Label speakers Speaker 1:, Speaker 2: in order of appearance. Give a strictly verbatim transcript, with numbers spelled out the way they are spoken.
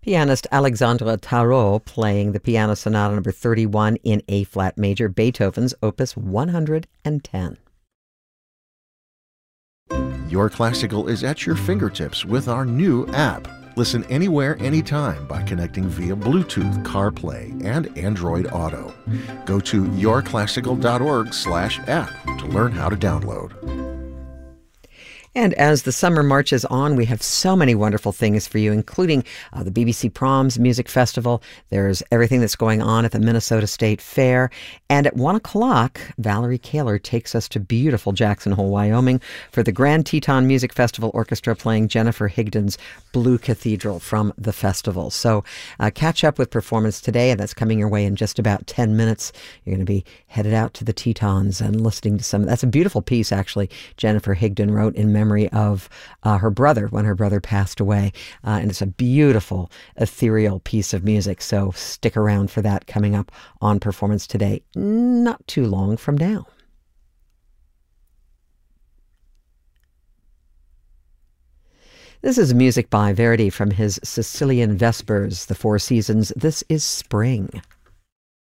Speaker 1: Pianist Alexandre Tarot playing the Piano Sonata number thirty-one in A-flat major, Beethoven's Opus one hundred ten.
Speaker 2: Your Classical is at your fingertips with our new app. Listen anywhere, anytime by connecting via Bluetooth, CarPlay, and Android Auto. Go to yourclassical.org slash app to learn how to download.
Speaker 1: And as the summer marches on, we have so many wonderful things for you, including uh, the B B C Proms Music Festival. There's everything that's going on at the Minnesota State Fair. And at one o'clock, Valerie Kaler takes us to beautiful Jackson Hole, Wyoming for the Grand Teton Music Festival Orchestra playing Jennifer Higdon's Blue Cathedral from the festival. So uh, catch up with performance today, and that's coming your way in just about ten minutes. You're going to be headed out to the Tetons and listening to some. That's a beautiful piece, actually, Jennifer Higdon wrote in memory of uh, her brother when her brother passed away. Uh, and it's a beautiful, ethereal piece of music. So stick around for that coming up on Performance Today, not too long from now. This is music by Verdi from his Sicilian Vespers, the Four Seasons. This is Spring.